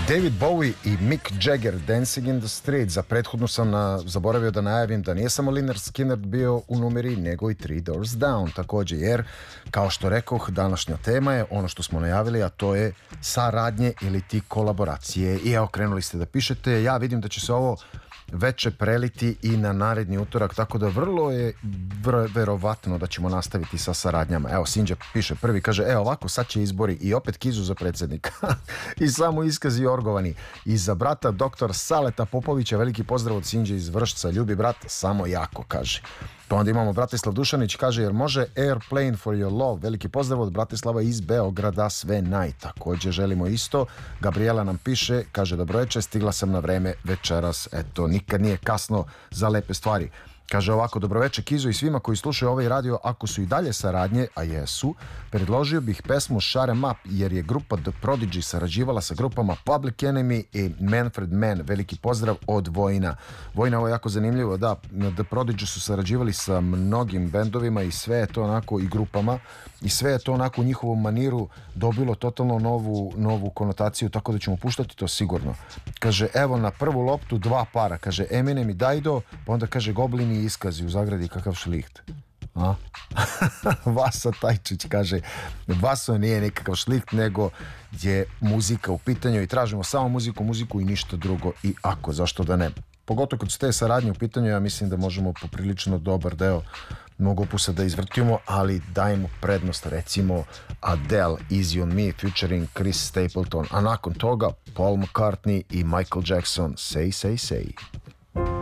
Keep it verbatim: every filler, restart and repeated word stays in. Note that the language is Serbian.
David Bowie i Mick Jagger, Dancing in the Street. Za prethodnu sam na, zaboravio da najavim da nije samo Lynyrd Skynyrd bio u numeri, nego i Three Doors Down također, jer kao što rekoh, današnja tema je ono što smo najavili, a to je saradnje ili ti kolaboracije. I evo, krenuli ste da pišete, ja vidim da će se ovo veče preliti i na naredni utorak, tako da vrlo je vr- verovatno da ćemo nastaviti sa saradnjama. Evo, Sinđa piše prvi, kaže, evo ovako, sad će izbori i opet Kizu za predsjednika. I samo iskazi orgovani. I za brata doktor Saleta Popovića, veliki pozdrav od Sinđe iz Vršca, ljubi brat, samo jako, kaže. Pa onda imamo Bratislav Dušanić, kaže, jer može Airplane for your love, veliki pozdrav od Bratislava iz Beograda, sve naj. Također želimo isto. Gabriela nam piše, kaže, dobroveče, stigla sam na vreme večeras, eto, nikad nije kasno za lepe stvari. Kaže ovako, dobroveče Kizo i svima koji slušaju ovaj radio, ako su i dalje saradnje, a jesu, predložio bih pesmu Shut 'em Up, jer je grupa The Prodigy sarađivala sa grupama Public Enemy i Manfred Mann. Veliki pozdrav od Vojna. Vojna, ovo je jako zanimljivo, da, The Prodigy su sarađivali sa mnogim bendovima i sve je to onako, i grupama, i sve je to onako u njihovom maniru dobilo totalno novu, novu konotaciju, tako da ćemo puštati to sigurno. Kaže, evo na prvu loptu dva para, kaže Eminem i Dajdo, pa onda kaže Goblin i iskazi u zagradi kakav šliht. A? Vasa Tajčić kaže, Vaso nije nekakav šliht, nego je muzika u pitanju i tražimo samo muziku, muziku i ništa drugo, i ako, zašto da ne. Pogotovo kad su te saradnje u pitanju, ja mislim da možemo poprilično dobar deo mnogo opusa da izvrtimo, ali dajemo prednost recimo Adele, Easy on Me featuring Chris Stapleton, a nakon toga Paul McCartney i Michael Jackson, Say Say Say.